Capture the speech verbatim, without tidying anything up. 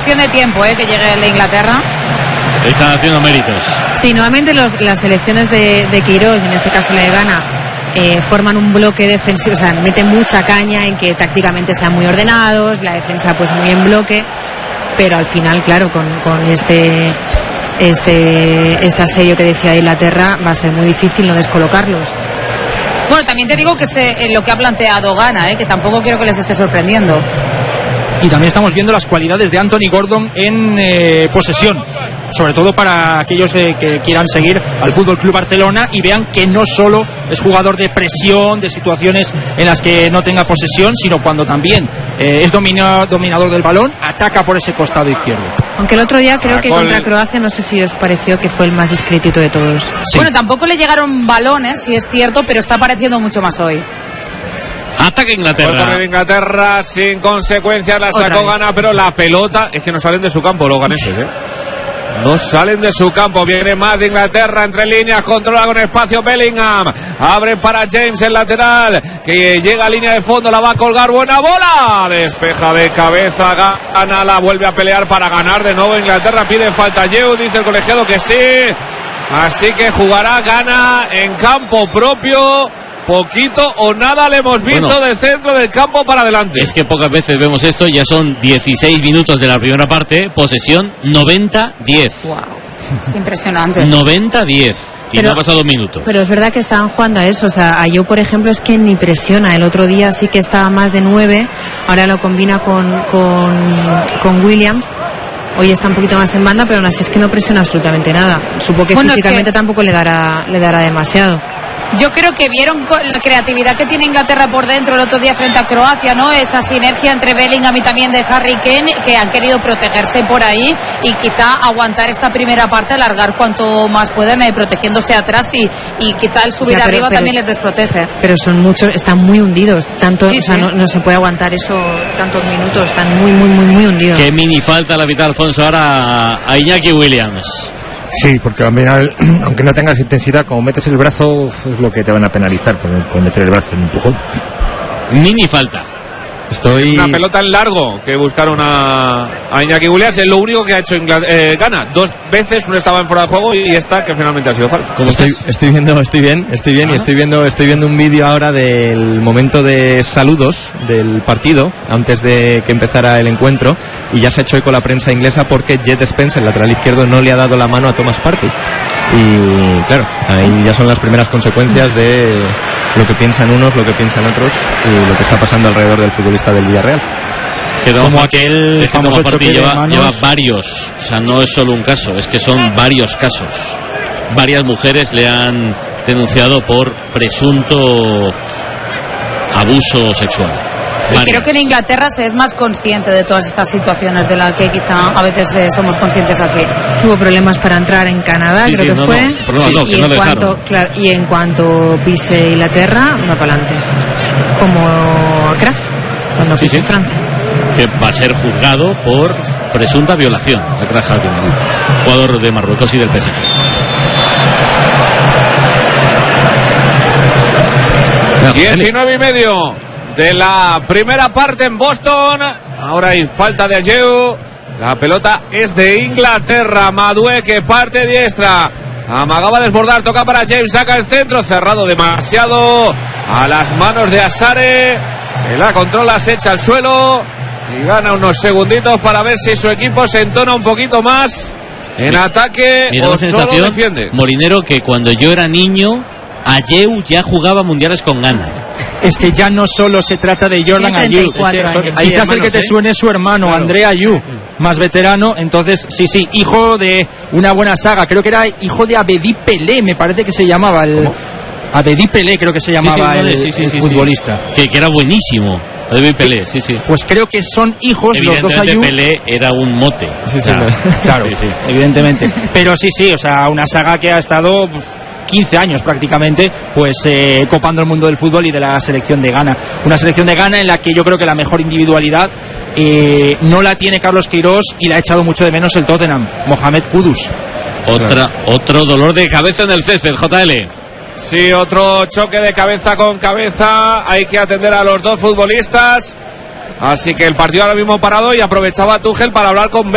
cuestión de tiempo, ¿eh? Que llegue el de Inglaterra. Están haciendo méritos. Sí, nuevamente los, las selecciones de, de Queiroz, en este caso la de Ghana, eh, forman un bloque defensivo, o sea, meten mucha caña en que tácticamente sean muy ordenados, la defensa pues muy en bloque, pero al final, claro, con, con este este este asedio que decía Inglaterra va a ser muy difícil no descolocarlos. Bueno, también te digo que es eh, lo que ha planteado Ghana, eh, que tampoco quiero que les esté sorprendiendo. Y también estamos viendo las cualidades de Anthony Gordon en eh, posesión, sobre todo para aquellos eh, que quieran seguir al Fútbol Club Barcelona y vean que no solo es jugador de presión, de situaciones en las que no tenga posesión, sino cuando también eh, es domina, dominador del balón, ataca por ese costado izquierdo. Aunque el otro día creo que contra Croacia, no sé si os pareció que fue el más discretito de todos. Sí. Bueno, tampoco le llegaron balones, si es cierto, pero está apareciendo mucho más hoy. Ataque Inglaterra. Por Inglaterra sin consecuencias, la sacó Ghana, pero la pelota es que no salen de su campo los ganeses, ¿eh? No salen de su campo. Viene más de Inglaterra entre líneas, controla con espacio Bellingham, abre para James el lateral, que llega a línea de fondo, la va a colgar, buena bola, despeja de cabeza, Ghana, la vuelve a pelear para ganar de nuevo Inglaterra, pide falta Yeu, dice el colegiado que sí, así que jugará Ghana en campo propio. Poquito o nada le hemos visto bueno, del centro del campo para adelante. Es que pocas veces vemos esto. Ya son dieciséis minutos de la primera parte. Posesión noventa diez. Wow, es impresionante. noventa diez. Y pero, no ha pasado dos minutos. Pero es verdad que estaban jugando a eso. O sea, a Yo, por ejemplo, es que ni presiona. El otro día sí que estaba más de nueve. Ahora lo combina con, con, con Williams. Hoy está un poquito más en banda, pero aún así es que no presiona absolutamente nada. Supongo que bueno, físicamente es que... tampoco le dará, le dará demasiado. Yo creo que vieron la creatividad que tiene Inglaterra por dentro el otro día frente a Croacia, ¿no? Esa sinergia entre Bellingham y también de Harry Kane, que han querido protegerse por ahí y quizá aguantar esta primera parte, alargar cuanto más puedan, eh, protegiéndose atrás y, y quizá el subir ya, pero, arriba pero, también les desprotege. Pero son muchos, están muy hundidos, tanto, sí, o sea, sí. no, no se puede aguantar eso tantos minutos, están muy, muy, muy, muy hundidos. Qué mini falta la mitad, Alfonso, ahora a Iñaki Williams. Sí, porque al final, aunque no tengas intensidad, como metes el brazo, es lo que te van a penalizar por, por meter el brazo en un empujón. Mini falta. Estoy... Una pelota en largo que buscaron a, a Iñaki Williams. Es lo único que ha hecho Ingl- eh, Ghana. Dos veces, uno estaba en fuera de juego y esta que finalmente ha sido falta. ¿Cómo estoy, estoy viendo, estoy bien, estoy bien, ¿Ah? y estoy viendo, estoy viendo un vídeo ahora del momento de saludos del partido antes de que empezara el encuentro, y ya se ha hecho eco la prensa inglesa porque Jet Spence, el lateral izquierdo, no le ha dado la mano a Thomas Partey. Y claro, ahí ya son las primeras consecuencias de lo que piensan unos, lo que piensan otros y lo que está pasando alrededor del futbolista del Villarreal. Que como aquel famoso choque lleva, lleva varios, o sea, no es solo un caso, es que son varios casos. Varias mujeres le han denunciado por presunto abuso sexual. Y varias. Creo que en Inglaterra se es más consciente de todas estas situaciones de las que quizá a veces eh, somos conscientes aquí. Tuvo problemas para entrar en Canadá, sí, creo sí, que no, fue. No, problema, no, y, que en no cuanto, claro, y en cuanto pise Inglaterra, va para adelante. Como a Kraft, cuando sí, pise sí. Francia. Que va a ser juzgado por presunta violación de Kraft Hakimi, jugador de Marruecos y del P S G. diecinueve y medio de la primera parte en Boston. Ahora hay falta de Ayew. La pelota es de Inglaterra. Madueke que parte diestra. Amagaba a desbordar, toca para James, saca el centro, cerrado demasiado a las manos de Asare, que la controla, se echa al suelo y gana unos segunditos para ver si su equipo se entona un poquito más en mira, ataque mira o la solo sensación, defiende. Molinero, que cuando yo era niño Ayew ya jugaba mundiales con Ghana. Es que ya no solo se trata de Jordan Ayew, quizás el que te suene es su hermano, claro. André Ayew, más veterano. Entonces sí, sí, hijo de una buena saga, creo que era hijo de Abedi Pelé, me parece que se llamaba el ¿Cómo? Abedi Pelé, creo que se llamaba sí, sí, el, sí, sí, el sí, futbolista sí. Que, que era buenísimo. Abedi Pelé, sí, sí. Pues creo que son hijos los dos Ayew. Pelé era un mote. Sí, sí, o sea, claro, sí, sí. Evidentemente. Pero sí, sí, o sea, una saga que ha estado pues, quince años prácticamente, pues eh, copando el mundo del fútbol y de la selección de Ghana. Una selección de Ghana en la que yo creo que la mejor individualidad eh, no la tiene Carlos Queiroz y la ha echado mucho de menos el Tottenham, Mohamed Kudus. Otra, claro. Otro dolor de cabeza en el césped, J L. Sí, otro choque de cabeza con cabeza. Hay que atender a los dos futbolistas. Así que el partido ahora mismo parado y aprovechaba Tuchel para hablar con